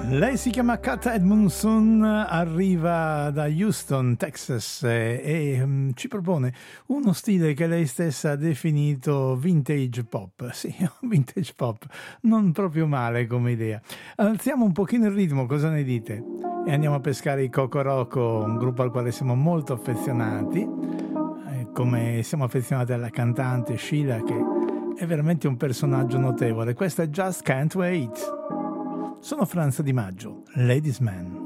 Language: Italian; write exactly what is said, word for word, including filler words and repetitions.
Lei si chiama Kat Edmondson, arriva da Houston, Texas e, e um, ci propone uno stile che lei stessa ha definito vintage pop. Sì, vintage pop, non proprio male come idea. Alziamo un pochino il ritmo, cosa ne dite? E andiamo a pescare i Coco Roco, un gruppo al quale siamo molto affezionati, eh, come siamo affezionati alla cantante Sheila, che è veramente un personaggio notevole. Questa è Just Can't Wait. Sono Franza Di Maggio, Ladies Man.